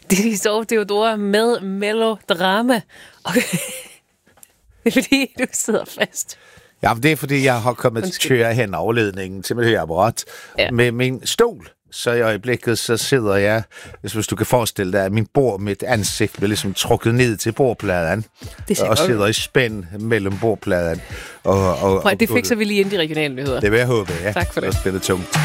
Det er så Theodora med melodrama. Okay. Det er fordi, du sidder fast. Ja, men det er fordi, jeg har kommet til at køre hen overledningen til mit høreapparat med min stol. Så i øjeblikket, så sidder jeg, hvis du kan forestille dig, at mit ansigt bliver ligesom trukket ned til bordpladen. Og sidder i spænd mellem bordpladen. Det fikser vi lige ind i regionale nyheder. Det vil jeg håbe, ja. Tak for det. Så bliver det tungt.